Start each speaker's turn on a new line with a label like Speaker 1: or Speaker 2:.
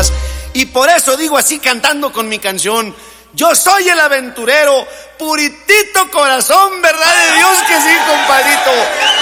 Speaker 1: cosas. Y por eso digo así cantando con mi canción: yo soy el aventurero, puritito corazón, ¿verdad de Dios que sí, compadrito?